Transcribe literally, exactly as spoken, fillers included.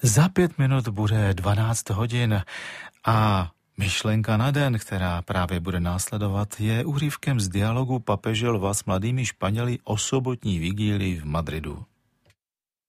Za pět minut bude dvanáct hodin a myšlenka na den, která právě bude následovat, je úryvkem z dialogu papeže Lva s mladými Španěli o sobotní vigílii v Madridu.